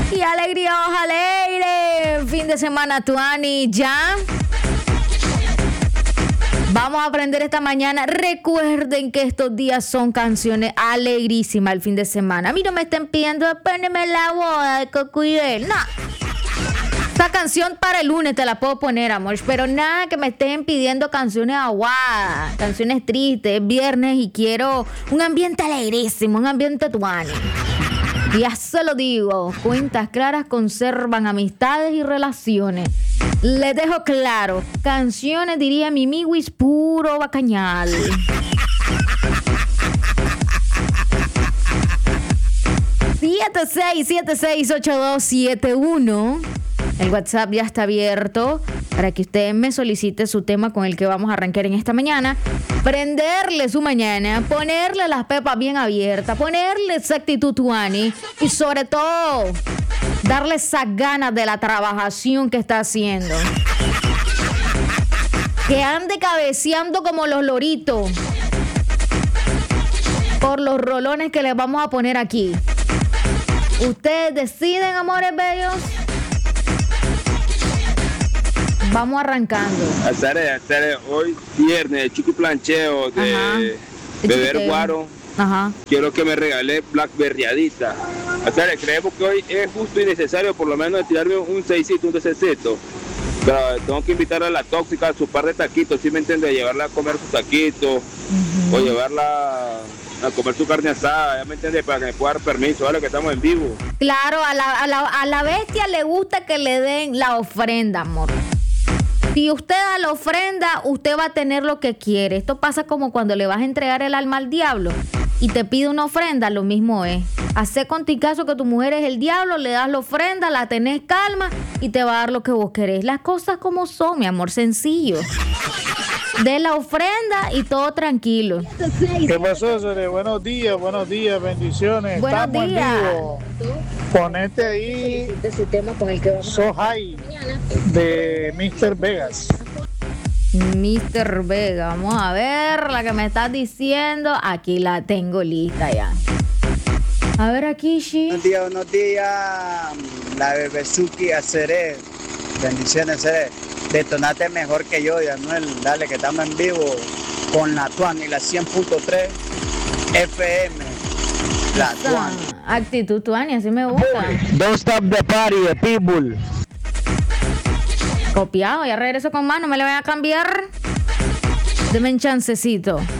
Y alegría, ojalá, fin de semana, Tuani, ya. Vamos a aprender esta mañana. Recuerden que estos días son canciones alegrísimas el fin de semana. A mí no me estén pidiendo, poneme la boda de Cocuyel. No. Esta canción para el lunes te la puedo poner, amor. Pero nada que me estén pidiendo canciones aguadas, canciones tristes. Es viernes y quiero un ambiente alegrísimo, un ambiente tuani. Ya se lo digo, cuentas claras conservan amistades y relaciones. Les dejo claro, canciones, diría Mimiwis, puro bacañal. Siete seis 8271. El WhatsApp ya está abierto para que usted me solicite su tema con el que vamos a arrancar en esta mañana. Prenderle su mañana, ponerle las pepas bien abiertas, ponerle esa actitud tuani y sobre todo darle esas ganas de la trabajación que está haciendo. Que ande cabeceando como los loritos por los rolones que les vamos a poner aquí. Ustedes deciden, amores bellos. Vamos arrancando. Hacer hoy viernes, chico plancheo de beber guaro. Ajá. Quiero que me regale blackberryadita. Creemos que hoy es justo y necesario por lo menos tirarme un 6cito, un desecito. Pero tengo que invitar a la tóxica a su par de taquitos, ¿sí me entiende? Llevarla a comer sus taquitos o llevarla a comer su carne asada, ¿ya me entiende? Para que me pueda dar permiso, ¿vale? Que estamos en vivo. Claro, a la bestia le gusta que le den la ofrenda, amor. Si usted da la ofrenda, usted va a tener lo que quiere. Esto pasa como cuando le vas a entregar el alma al diablo y te pide una ofrenda, lo mismo es. Hacé con ti caso que tu mujer es el diablo, le das la ofrenda, la tenés calma y te va a dar lo que vos querés. Las cosas como son, mi amor, sencillo. De la ofrenda y todo tranquilo. ¿Qué pasó, Sere? Buenos días, bendiciones. Buenos Estamos días. en vivo. Ponete ahí So High de Mr. Vegas. Mr. Vega, vamos a ver la que me estás diciendo. Aquí la tengo lista ya. A ver aquí, Shi. Buenos días. La Bebezuki a Cere. Bendiciones, Cere. Detonate mejor que yo, Yanuel. Dale, que estamos en vivo con la Tuani, la 100.3 FM. La Tuani. Actitud Tuani, así me gusta. Don't stop the party, the people. Copiado, ya regreso con más, no me le vayan a cambiar. Deme un chancecito.